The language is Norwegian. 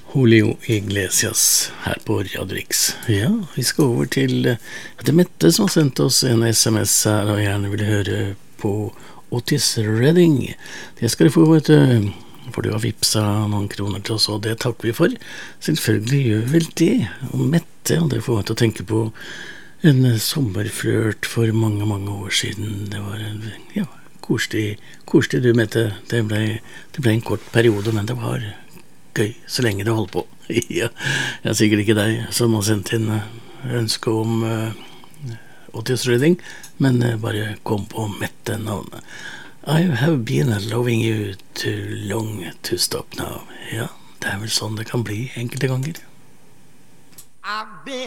Julio Iglesias her på Radio Rix. Ja, vi skal over til Mette som har sendt oss en SMS her og gjerne vil høre på Otis Redding. Det skal du få, vet du, for du har vipsa noen kroner til oss, og det takker vi for. Selvfølgelig gjør vi vel det. Og Mette, og det får meg til å tenke på en sommerflørt for mange, mange år siden. Det var en, ja, koselig du, Mette. Det ble en kort periode, men det var gøy så lenge det holdt på. Ja, jeg er sikkert ikke deg som har sendt inn ønske om Otis Redding, men bare kom på Mette-navnet. I have been loving you too long to stop now. Ja, det er vel sånn det kan bli enkelte ganger. I've been